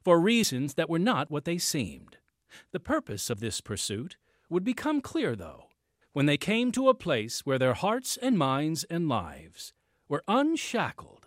for reasons that were not what they seemed. The purpose of this pursuit would become clear, though, when they came to a place where their hearts and minds and lives were unshackled